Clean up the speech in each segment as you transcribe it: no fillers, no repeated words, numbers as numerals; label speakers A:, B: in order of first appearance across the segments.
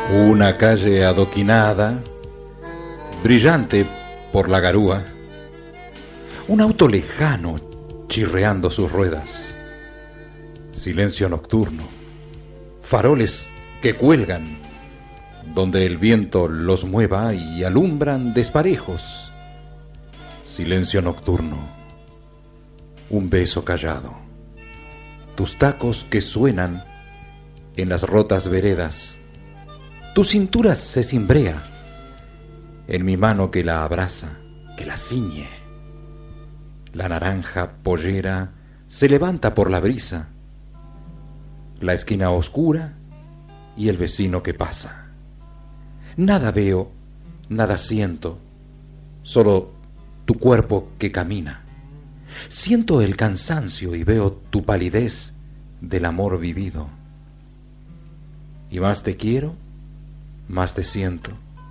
A: Una calle adoquinada, brillante por la garúa, un auto lejano chirreando sus ruedas, silencio nocturno, faroles que cuelgan donde el viento los mueva y alumbran desparejos, silencio nocturno, un beso callado, tus tacos que suenan en las rotas veredas, tu cintura se cimbrea en mi mano que la abraza, que la ciñe. La naranja pollera se levanta por la brisa, la esquina oscura y el vecino que pasa. Nada veo, nada siento, solo tu cuerpo que camina. Siento el cansancio y veo tu palidez del amor vivido. Y más te quiero, más te siento.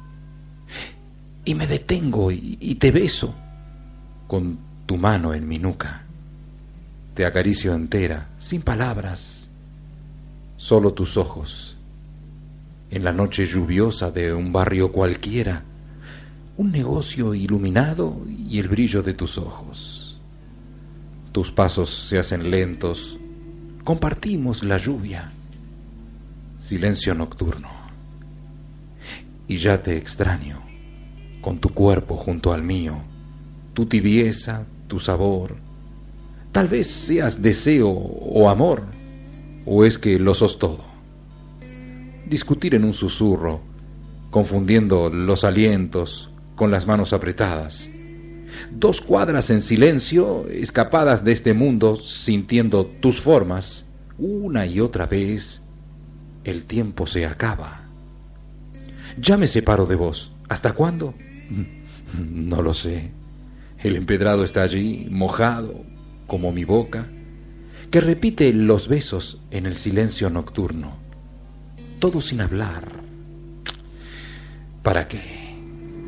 A: Y me detengo y te beso con tu mano en mi nuca. Te acaricio entera, sin palabras, solo tus ojos. En la noche lluviosa de un barrio cualquiera, un negocio iluminado y el brillo de tus ojos. Tus pasos se hacen lentos, compartimos la lluvia, silencio nocturno. Y ya te extraño, con tu cuerpo junto al mío, tu tibieza, tu sabor. Tal vez seas deseo o amor, o es que lo sos todo. Discutir en un susurro, confundiendo los alientos con las manos apretadas. 2 cuadras en silencio, escapadas de este mundo, sintiendo tus formas, una y otra vez, el tiempo se acaba. Ya me separo de vos. ¿Hasta cuándo? No lo sé. El empedrado está allí, mojado, como mi boca, que repite los besos en el silencio nocturno. Todo sin hablar. ¿Para qué?